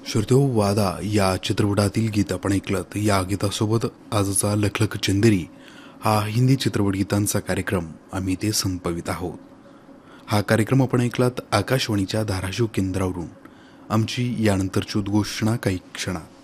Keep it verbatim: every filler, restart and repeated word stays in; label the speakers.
Speaker 1: श्रोत्यो वादा या चित्रपटातील गीत आपण ऐकलत. या गीतासोबत आजचा लखलख चंदेरी हा हिंदी चित्रपट गीतांचा कार्यक्रम आम्ही ते संपवित आहोत. हा कार्यक्रम आपण ऐकलात आकाशवाणीच्या धाराशिव केंद्रावरून. आमची यानंतरची उद्घोषणा काही क्षणात.